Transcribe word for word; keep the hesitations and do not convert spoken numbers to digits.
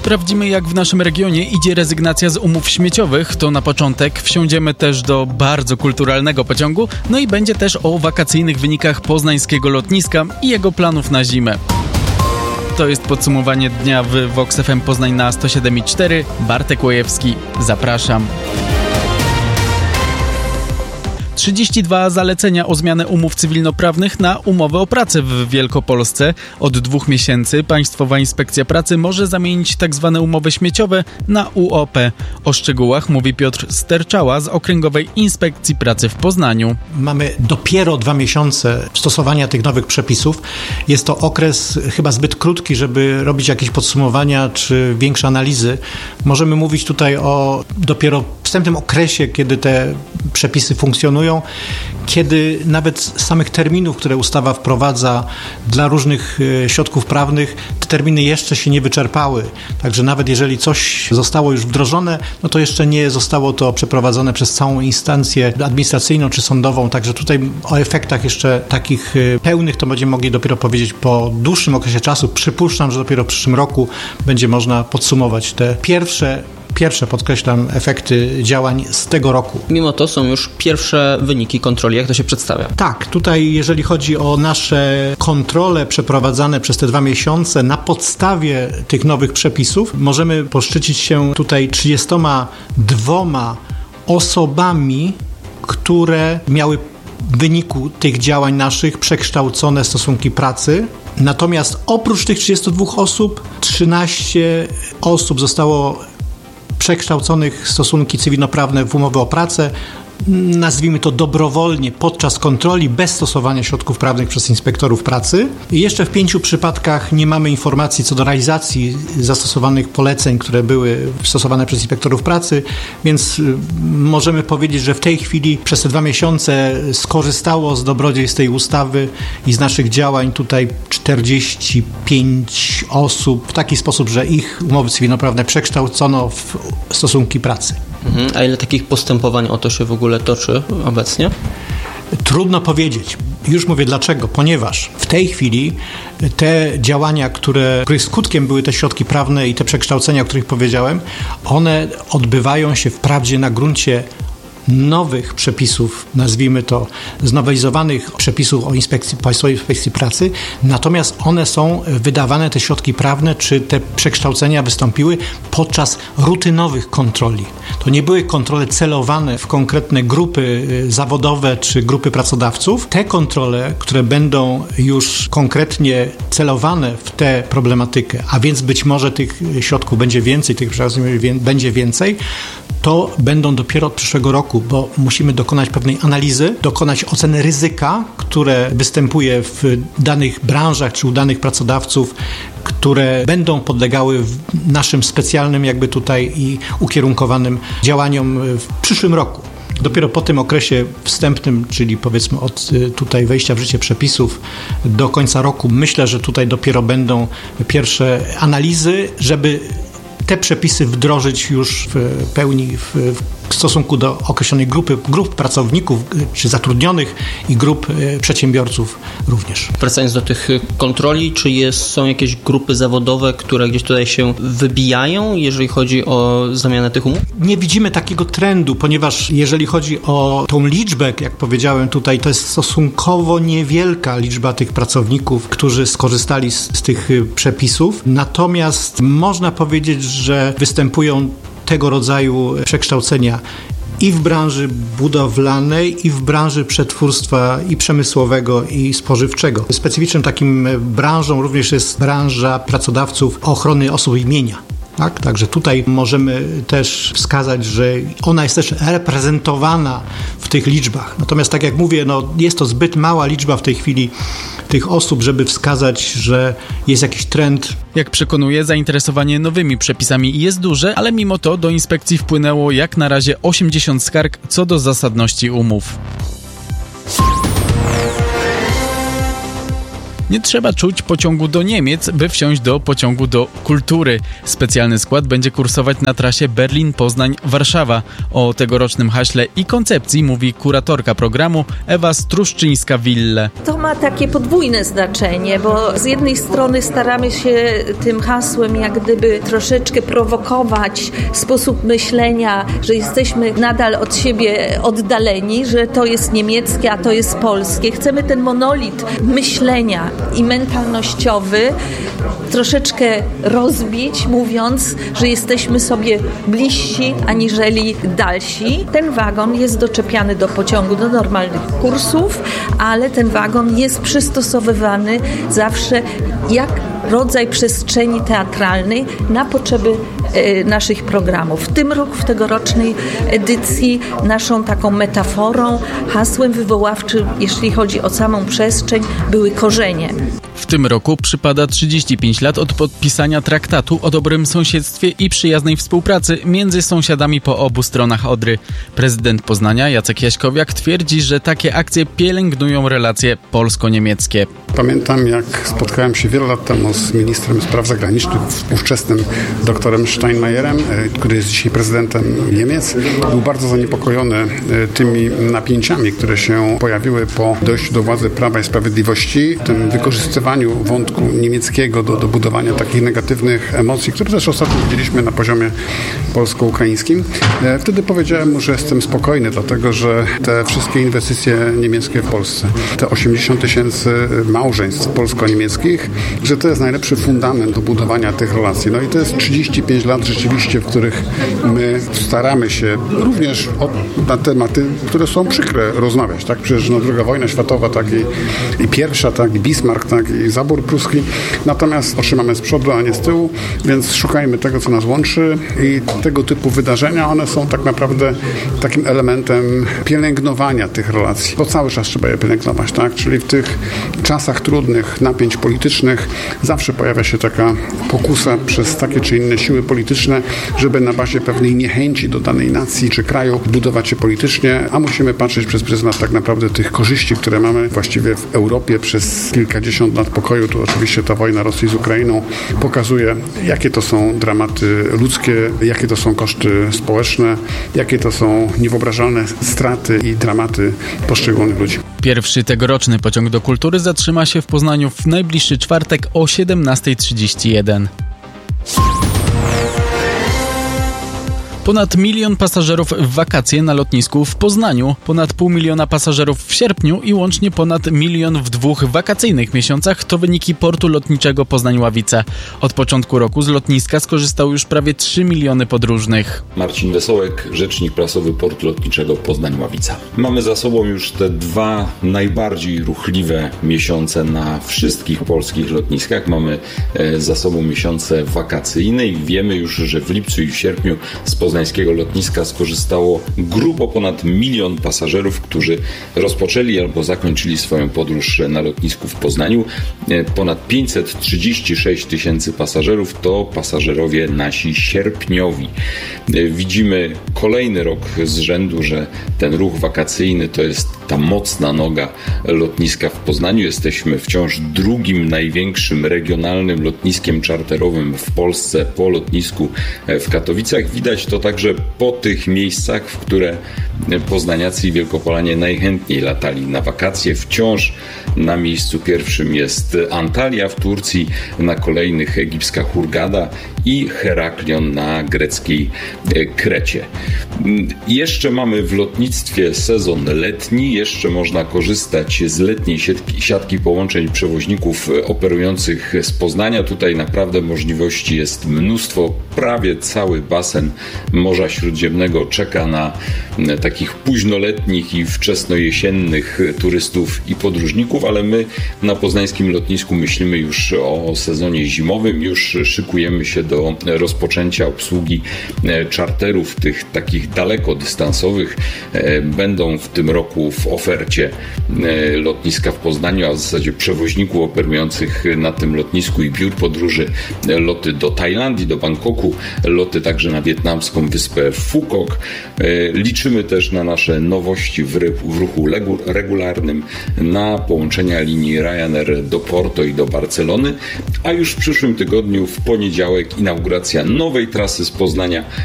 Sprawdzimy, jak w naszym regionie idzie rezygnacja z umów śmieciowych. To na początek wsiądziemy też do bardzo kulturalnego pociągu, no i będzie też o wakacyjnych wynikach poznańskiego lotniska i jego planów na zimę. To jest podsumowanie dnia w Vox F M Poznań na sto siedem i cztery. Bartek Łojewski, zapraszam. trzydzieści dwa zalecenia o zmianę umów cywilnoprawnych na umowę o pracę w Wielkopolsce. Od dwóch miesięcy Państwowa Inspekcja Pracy może zamienić tzw. umowy śmieciowe na U O P. O szczegółach mówi Piotr Sterczała z Okręgowej Inspekcji Pracy w Poznaniu. Mamy dopiero dwa miesiące stosowania tych nowych przepisów. Jest to okres chyba zbyt krótki, żeby robić jakieś podsumowania czy większe analizy. Możemy mówić tutaj o dopiero wstępnym okresie, kiedy te przepisy funkcjonują, kiedy nawet z samych terminów, które ustawa wprowadza dla różnych środków prawnych, te terminy jeszcze się nie wyczerpały. Także nawet jeżeli coś zostało już wdrożone, no to jeszcze nie zostało to przeprowadzone przez całą instancję administracyjną czy sądową. Także tutaj o efektach jeszcze takich pełnych to będziemy mogli dopiero powiedzieć po dłuższym okresie czasu. Przypuszczam, że dopiero w przyszłym roku będzie można podsumować te pierwsze Pierwsze, podkreślam, efekty działań z tego roku. Mimo to są już pierwsze wyniki kontroli. Jak to się przedstawia? Tak, tutaj jeżeli chodzi o nasze kontrole przeprowadzane przez te dwa miesiące na podstawie tych nowych przepisów, możemy poszczycić się tutaj trzydziestoma dwoma osobami, które miały w wyniku tych działań naszych przekształcone stosunki pracy. Natomiast oprócz tych trzydziestu dwóch osób, trzynaście osób zostało przekształconych stosunki cywilnoprawne w umowy o pracę, nazwijmy to dobrowolnie, podczas kontroli, bez stosowania środków prawnych przez inspektorów pracy. I jeszcze w pięciu przypadkach nie mamy informacji co do realizacji zastosowanych poleceń, które były stosowane przez inspektorów pracy, więc możemy powiedzieć, że w tej chwili przez te dwa miesiące skorzystało z dobrodziejstw tej ustawy i z naszych działań tutaj czterdzieści pięć osób w taki sposób, że ich umowy cywilnoprawne przekształcono w stosunki pracy. Mhm. A ile takich postępowań o to się w ogóle toczy obecnie? Trudno powiedzieć. Już mówię dlaczego. Ponieważ w tej chwili te działania, które, których skutkiem były te środki prawne i te przekształcenia, o których powiedziałem, one odbywają się wprawdzie na gruncie nowych przepisów, nazwijmy to znowelizowanych przepisów o inspekcji, Państwowej Inspekcji Pracy, natomiast one są wydawane, te środki prawne, czy te przekształcenia wystąpiły podczas rutynowych kontroli. To nie były kontrole celowane w konkretne grupy zawodowe czy grupy pracodawców. Te kontrole, które będą już konkretnie celowane w tę problematykę, a więc być może tych środków będzie więcej, tych przekształceń będzie więcej, to będą dopiero od przyszłego roku, bo musimy dokonać pewnej analizy, dokonać oceny ryzyka, które występuje w danych branżach czy u danych pracodawców, które będą podlegały naszym specjalnym jakby tutaj i ukierunkowanym działaniom w przyszłym roku. Dopiero po tym okresie wstępnym, czyli powiedzmy od tutaj wejścia w życie przepisów do końca roku, myślę, że tutaj dopiero będą pierwsze analizy, żeby te przepisy wdrożyć już w pełni w, w stosunku do określonej grupy, grup pracowników czy zatrudnionych i grup przedsiębiorców również. Wracając do tych kontroli, czy jest, są jakieś grupy zawodowe, które gdzieś tutaj się wybijają, jeżeli chodzi o zamianę tych umów? Nie widzimy takiego trendu, ponieważ jeżeli chodzi o tą liczbę, jak powiedziałem tutaj, to jest stosunkowo niewielka liczba tych pracowników, którzy skorzystali z, z tych przepisów. Natomiast można powiedzieć, że występują tego rodzaju przekształcenia i w branży budowlanej, i w branży przetwórstwa i przemysłowego, i spożywczego. Specyficznym takim branżą również jest branża pracodawców ochrony osób i mienia. Tak? Także tutaj możemy też wskazać, że ona jest też reprezentowana w tych liczbach. Natomiast tak jak mówię, no, jest to zbyt mała liczba w tej chwili tych osób, żeby wskazać, że jest jakiś trend. Jak przekonuje, zainteresowanie nowymi przepisami jest duże, ale mimo to do inspekcji wpłynęło jak na razie osiemdziesiąt skarg co do zasadności umów. Nie trzeba czuć pociągu do Niemiec, by wsiąść do pociągu do kultury. Specjalny skład będzie kursować na trasie Berlin-Poznań-Warszawa. O tegorocznym haśle i koncepcji mówi kuratorka programu Ewa Struszczyńska-Wille. To ma takie podwójne znaczenie, bo z jednej strony staramy się tym hasłem jak gdyby troszeczkę prowokować sposób myślenia, że jesteśmy nadal od siebie oddaleni, że to jest niemieckie, a to jest polskie. Chcemy ten monolit myślenia i mentalnościowy troszeczkę rozbić, mówiąc, że jesteśmy sobie bliżsi aniżeli dalsi. Ten wagon jest doczepiany do pociągu, do normalnych kursów, ale ten wagon jest przystosowywany zawsze jak rodzaj przestrzeni teatralnej na potrzeby e, naszych programów. W tym roku, w tegorocznej edycji naszą taką metaforą, hasłem wywoławczym, jeśli chodzi o samą przestrzeń, były korzenie. W tym roku przypada trzydzieści pięć lat od podpisania traktatu o dobrym sąsiedztwie i przyjaznej współpracy między sąsiadami po obu stronach Odry. Prezydent Poznania Jacek Jaśkowiak twierdzi, że takie akcje pielęgnują relacje polsko-niemieckie. Pamiętam, jak spotkałem się wiele lat temu z ministrem spraw zagranicznych, współczesnym doktorem Steinmeierem, który jest dzisiaj prezydentem Niemiec. Był bardzo zaniepokojony tymi napięciami, które się pojawiły po dojściu do władzy Prawa i Sprawiedliwości, tym wykorzystywaniu wątku niemieckiego do, do budowania takich negatywnych emocji, które też ostatnio widzieliśmy na poziomie polsko-ukraińskim. Wtedy powiedziałem mu, że jestem spokojny, dlatego że te wszystkie inwestycje niemieckie w Polsce, te osiemdziesiąt tysięcy małżeństw polsko-niemieckich, że to jest najlepszy fundament do budowania tych relacji. No i to jest trzydzieści pięć lat rzeczywiście, w których my staramy się również o, na tematy, które są przykre, rozmawiać. Tak? Przecież no, druga wojna światowa, tak i, i pierwsza, tak i Bismarck, tak i zabór pruski. Natomiast otrzymamy z przodu, a nie z tyłu, więc szukajmy tego, co nas łączy i tego typu wydarzenia, one są tak naprawdę takim elementem pielęgnowania tych relacji. Bo cały czas trzeba je pielęgnować, tak? Czyli w tych czasach trudnych, napięć politycznych zawsze pojawia się taka pokusa przez takie czy inne siły polityczne, żeby na bazie pewnej niechęci do danej nacji czy kraju budować się politycznie, a musimy patrzeć przez pryzmat tak naprawdę tych korzyści, które mamy właściwie w Europie przez kilkadziesiąt lat pokoju. Tu oczywiście ta wojna Rosji z Ukrainą pokazuje, jakie to są dramaty ludzkie, jakie to są koszty społeczne, jakie to są niewyobrażalne straty i dramaty poszczególnych ludzi. Pierwszy tegoroczny pociąg do kultury zatrzyma się w Poznaniu w najbliższy czwartek o siedemnasta trzydzieści jeden. Ponad milion pasażerów w wakacje na lotnisku w Poznaniu, ponad pół miliona pasażerów w sierpniu i łącznie ponad milion w dwóch wakacyjnych miesiącach to wyniki portu lotniczego Poznań-Ławice. Od początku roku z lotniska skorzystały już prawie trzy miliony podróżnych. Marcin Wesołek, rzecznik prasowy portu lotniczego Poznań-Ławica. Mamy za sobą już te dwa najbardziej ruchliwe miesiące na wszystkich polskich lotniskach. Mamy za sobą miesiące wakacyjne i wiemy już, że w lipcu i w sierpniu z poznańskiego lotniska skorzystało grubo ponad milion pasażerów, którzy rozpoczęli albo zakończyli swoją podróż na lotnisku w Poznaniu. Ponad pięćset trzydzieści sześć tysięcy pasażerów to pasażerowie nasi sierpniowi. Widzimy kolejny rok z rzędu, że ten ruch wakacyjny to jest ta mocna noga lotniska w Poznaniu. Jesteśmy wciąż drugim największym regionalnym lotniskiem czarterowym w Polsce po lotnisku w Katowicach. Widać to także po tych miejscach, w które poznaniacy i wielkopolanie najchętniej latali na wakacje. Wciąż na miejscu pierwszym jest Antalya w Turcji, na kolejnych egipska Hurgada i Heraklion na greckiej Krecie. Jeszcze mamy w lotnictwie sezon letni, jeszcze można korzystać z letniej siatki, siatki połączeń przewoźników operujących z Poznania. Tutaj naprawdę możliwości jest mnóstwo. Prawie cały basen Morza Śródziemnego czeka na takich późnoletnich i wczesnojesiennych turystów i podróżników, ale my na poznańskim lotnisku myślimy już o sezonie zimowym, już szykujemy się do do rozpoczęcia obsługi czarterów tych takich dalekodystansowych. Będą w tym roku w ofercie lotniska w Poznaniu, a w zasadzie przewoźników operujących na tym lotnisku i biur podróży, loty do Tajlandii, do Bangkoku, loty także na wietnamską wyspę Phuoc. Liczymy też na nasze nowości w ruchu regularnym, na połączenia linii Ryanair do Porto i do Barcelony, a już w przyszłym tygodniu w poniedziałek inauguracja nowej trasy z Poznania